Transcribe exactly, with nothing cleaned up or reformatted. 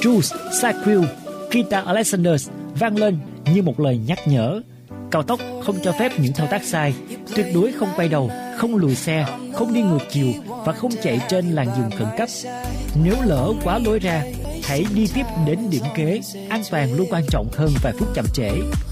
Jules Sakil, Kita Alexander vang lên như một lời nhắc nhở. Cao tốc không cho phép những thao tác sai, tuyệt đối không quay đầu, không lùi xe, không đi ngược chiều và không chạy trên làn dừng khẩn cấp. Nếu lỡ quá lối ra, hãy đi tiếp đến điểm kế, an toàn luôn quan trọng hơn vài phút chậm trễ.